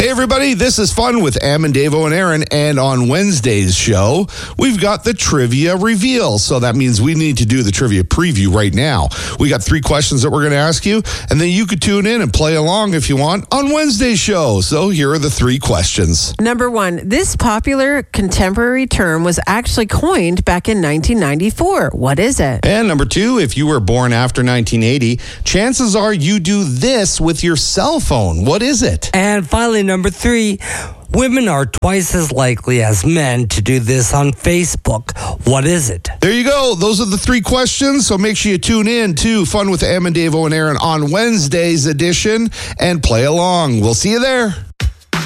Hey, everybody, this is Fun with Am and Davo and Aaron, and on Wednesday's show, we've got the trivia reveal. So that means we need to do the trivia preview right now. We got 3 questions that we're going to ask you, and then you could tune in and play along if you want on Wednesday's show. So here are the 3 questions. Number 1, this popular contemporary term was actually coined back in 1994. What is it? And number 2, if you were born after 1980, chances are you do this with your cell phone. What is it? And finally, number 3, women are twice as likely as men to do this on Facebook. What is it? There you go. Those are the 3 questions. So make sure you tune in to Fun with Am and Davo and Aaron on Wednesday's edition and play along. We'll see you there.